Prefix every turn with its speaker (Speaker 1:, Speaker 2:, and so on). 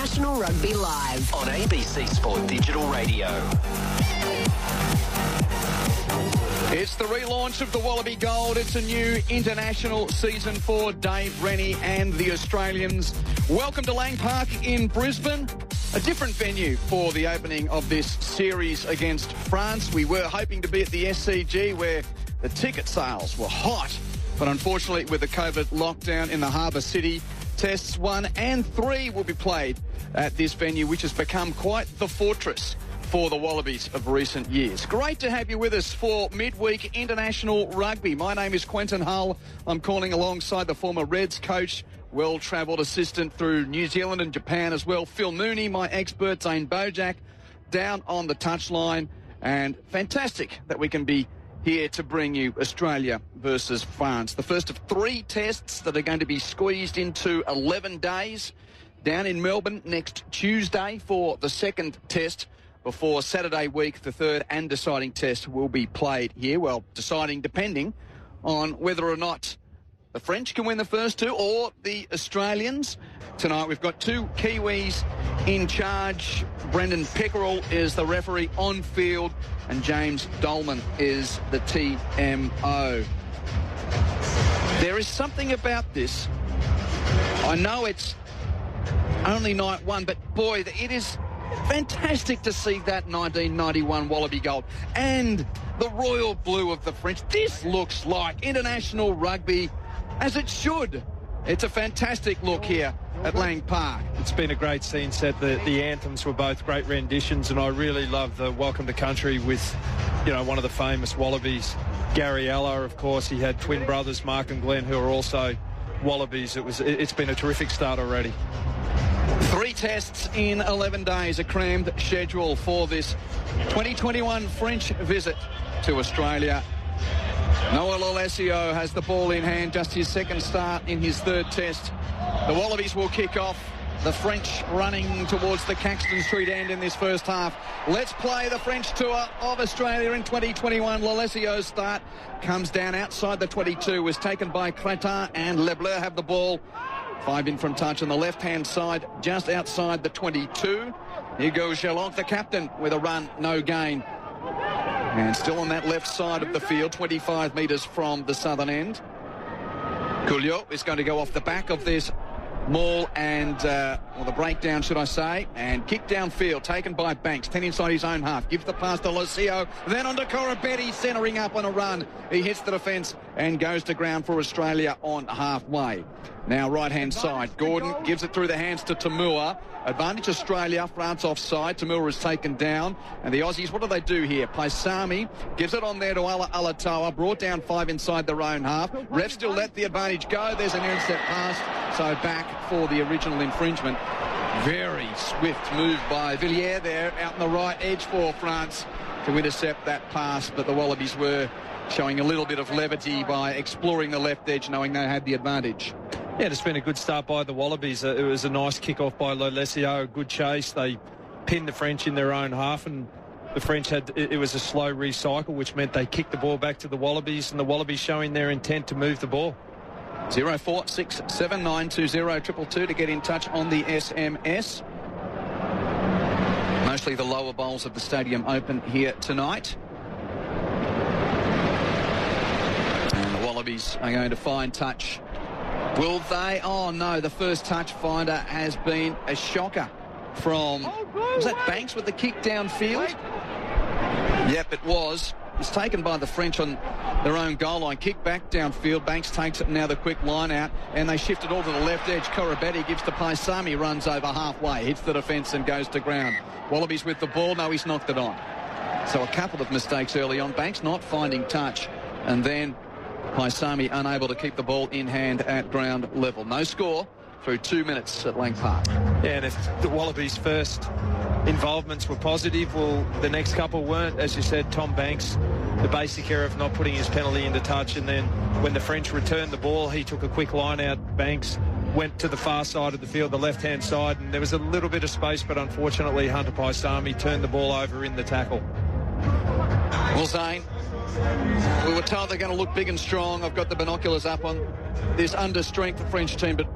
Speaker 1: International Rugby Live
Speaker 2: on ABC Sport Digital Radio.
Speaker 3: It's the relaunch of the Wallaby Gold. It's a new international season for Dave Rennie and the Australians. Welcome to Lang Park in Brisbane. A different venue for the opening of this series against France. We were hoping to be at the SCG where the ticket sales were hot. But unfortunately, with the COVID lockdown in the Harbour City, Tests 1 and 3 will be played at this venue, which has become quite the fortress for the Wallabies of recent years. Great to have you with us for midweek international rugby. My name is Quentin Hull. I'm calling alongside the former Reds coach, well-travelled assistant through New Zealand and Japan as well, Phil Mooney, my expert, Zane Bojack, down on the touchline. And fantastic that we can be here to bring you Australia versus France. The first of 3 tests that are going to be squeezed into 11 days. Down in Melbourne next Tuesday for the second test, before Saturday week, the third and deciding test will be played here. Well, deciding depending on whether or not the French can win the first 2 or the Australians. Tonight we've got 2 Kiwis in charge. Brendan Peckerell is the referee on field and James Dolman is the TMO. There is something about this. I know it's only night 1, but boy, it is fantastic to see that 1991 Wallaby Gold and the royal blue of the French. This looks like international rugby as it should. It's a fantastic look here at Lang Park.
Speaker 4: It's been a great scene set. The anthems were both great renditions, and I really love the Welcome to Country with, one of the famous Wallabies, Gary Eller, of course. He had twin brothers, Mark and Glenn, who are also Wallabies. It's been a terrific start already.
Speaker 3: 3 tests in 11 days, a crammed schedule for this 2021 French visit to Australia. Noah Lolesio has the ball in hand, just his second start in his third test. The Wallabies will kick off. The French running towards the Caxton Street end in this first half. Let's play the French tour of Australia in 2021. Lolesio's start comes down outside the 22, was taken by Cretin, and Lebleur have the ball. 5 in from touch on the left-hand side, just outside the 22. Here goes Gelonc, the captain, with a run, no gain. And still on that left side of the field, 25 metres from the southern end. Couliot is going to go off the back of this maul and, the breakdown, should I say, and kick downfield, taken by Banks, 10 inside his own half, gives the pass to Losio, then on to Corabetti, centering up on a run. He hits the defence and goes to ground for Australia on halfway. Now right-hand side, Gordon gives it through the hands to Tamua. Advantage Australia, France offside. Tamua is taken down. And the Aussies, what do they do here? Paisami gives it on there to Ala Alatoa, brought down 5 inside their own half. Ref still let the advantage go. There's an intercept pass, so back for the original infringement. Very swift move by Villiers there out on the right edge for France to intercept that pass, but the Wallabies were showing a little bit of levity by exploring the left edge, knowing they had the advantage.
Speaker 4: Yeah, it's been a good start by the Wallabies. It was a nice kick-off by Lolesio, a good chase. They pinned the French in their own half, and the French it was a slow recycle, which meant they kicked the ball back to the Wallabies, and the Wallabies showing their intent to move the ball.
Speaker 3: 0467920222 to get in touch on the SMS. Mostly the lower bowls of the stadium open here tonight. And the Wallabies are going to find touch. Will they? Oh, no, the first touch finder has been a shocker from... Was that Banks with the kick downfield? Yep, it was. It's taken by the French on their own goal line. Kick back downfield. Banks takes it, now the quick line out, and they shift it all to the left edge. Corabetti gives to Paisami, runs over halfway, hits the defence and goes to ground. Wallabies with the ball. No, he's knocked it on. So a couple of mistakes early on. Banks not finding touch, and then Paisami unable to keep the ball in hand at ground level. No score through 2 minutes at Lang Park.
Speaker 4: Yeah, and if the Wallabies' first involvements were positive, well, the next couple weren't. As you said, Tom Banks, the basic error of not putting his penalty into touch, and then when the French returned the ball, he took a quick line out. Banks went to the far side of the field, the left-hand side, and there was a little bit of space, but unfortunately Hunter Paisami turned the ball over in the tackle.
Speaker 3: Well, Zane, we were told they're going to look big and strong. I've got the binoculars up on this under-strength French team, but